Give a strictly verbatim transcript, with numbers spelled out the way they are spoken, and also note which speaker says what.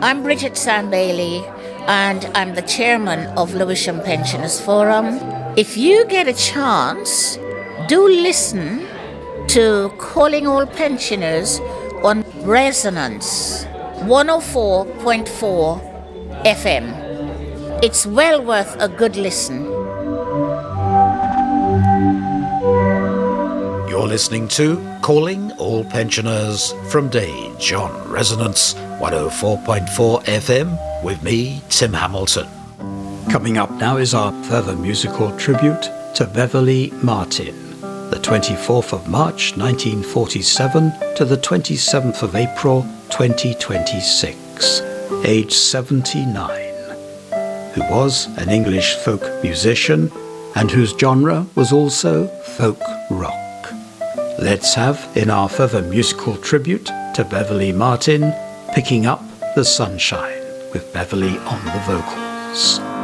Speaker 1: I'm Bridget Sandbailey, and I'm the chairman of Lewisham Pensioners Forum. If you get a chance, do listen to Calling All Pensioners on Resonance one oh four point four F M. It's well worth a good listen.
Speaker 2: You're listening to Calling All Pensioners from Dage on Resonance one oh four point four F M with me, Tim Hamilton.
Speaker 3: Coming up now is our further musical tribute to Beverly Martin, the twenty-fourth of March nineteen forty-seven to the twenty-seventh of April twenty twenty-six, age seventy-nine, who was an English folk musician and whose genre was also folk rock. Let's have, in our further musical tribute to Beverly Martin, Picking Up the Sunshine with Beverly on the vocals.